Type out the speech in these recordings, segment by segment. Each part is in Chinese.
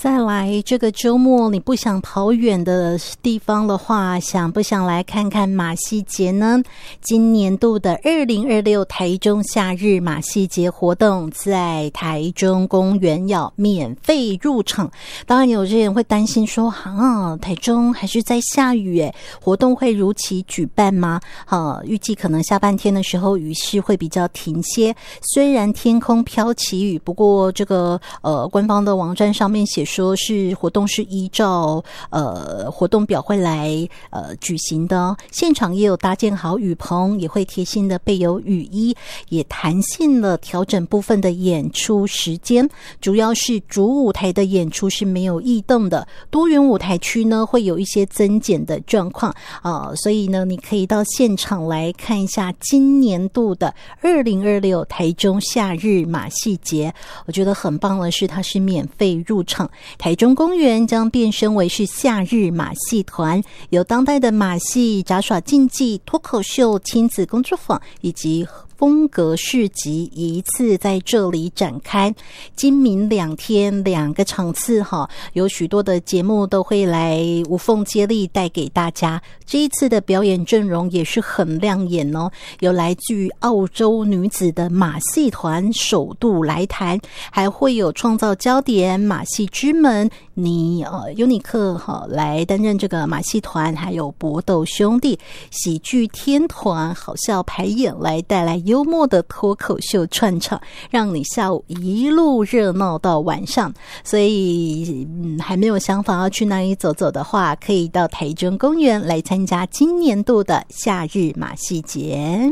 再来，这个周末你不想跑远的地方的话，想不想来看看马戏节呢？今年度的2026台中夏日马戏节活动在台中公园要免费入场。当然有些人会担心说，台中还是在下雨耶，活动会如期举办吗？预计可能下半天的时候雨势会比较停歇，虽然天空飘起雨，不过这个官方的网站上面写说是活动是依照活动表会来举行的，现场也有搭建好雨棚，也会贴心的备有雨衣，也弹性了调整部分的演出时间，主要是主舞台的演出是没有异动的，多元舞台区呢会有一些增减的状况所以呢你可以到现场来看一下今年度的2026台中夏日马戏节。我觉得很棒的是它是免费入场，台中公园将变身为是夏日马戏团，有当代的马戏、杂耍竞技、脱口秀、亲子工作坊以及风格市集一次在这里展开，今明2天2个场次有许多的节目都会来无缝接力带给大家。这一次的表演阵容也是很亮眼哦，有来自于澳洲女子的马戏团首度来台，还会有创造焦点、马戏之门、尤尼克来担任这个马戏团，还有搏斗兄弟、喜剧天团好笑排演来带来幽默的脱口秀串场，让你下午一路热闹到晚上。所以还没有想法要去哪里走走的话，可以到台中公园来参加今年度的夏日马戏节。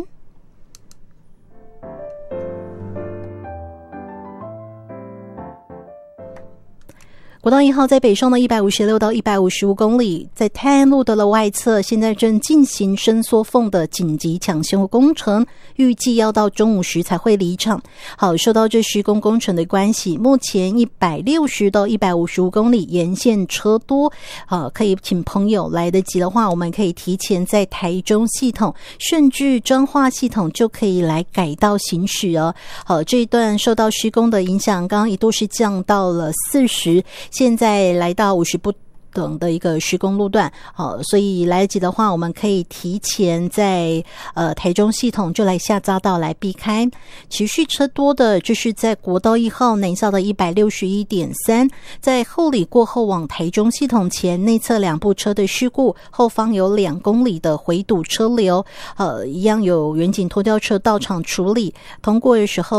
国道1号在北上的156到155公里，在泰安路的外侧现在正进行伸缩缝的紧急抢修工程，预计要到中午时才会离场。好，受到这施工工程的关系，目前160到155公里沿线车多，可以请朋友来得及的话，我们可以提前在台中系统甚至彰化系统就可以来改道行驶哦。好，这一段受到施工的影响，刚刚一度是降到了40，现在来到50不等的一个施工路段，所以来得及的话，我们可以提前在台中系统就来下匝道来避开。持续车多的就是在国道1号南下的 161.3， 在后里过后往台中系统前内侧2部车的事故，后方有2公里的回堵车流，一样有远景拖吊车到场处理，通过的时候